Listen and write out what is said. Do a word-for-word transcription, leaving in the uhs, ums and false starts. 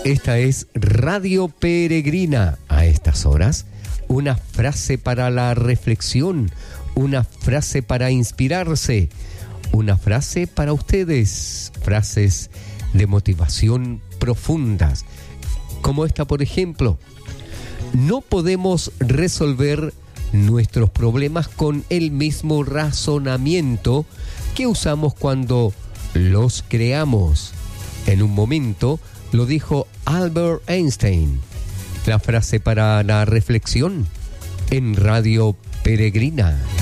Esta es Radio Peregrina. A estas horas, una frase para la reflexión, una frase para inspirarse, una frase para ustedes, frases de motivación profundas, como esta, por ejemplo: no podemos resolver nuestros problemas con el mismo razonamiento que usamos cuando los creamos. En un momento lo dijo Albert Einstein. La frase para la reflexión en Radio Peregrina.